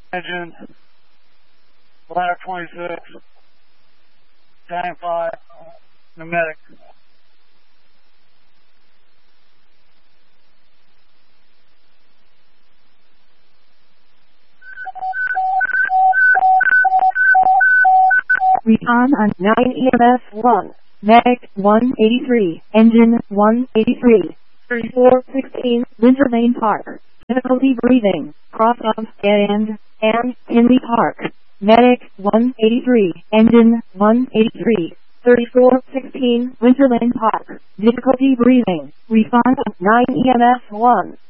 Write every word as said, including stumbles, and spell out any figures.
Engine, ladder twenty-six, tank five, pneumatic. Recon on nine E M S one, medic one eighty-three, engine one eighty-three, thirty-four sixteen, Winter Lane Park, difficulty breathing, cross of and, and, Henley Park, medic one eighty-three, engine one eighty-three, thirty-four sixteen, Winter Lane Park, difficulty breathing, response nine E M S one.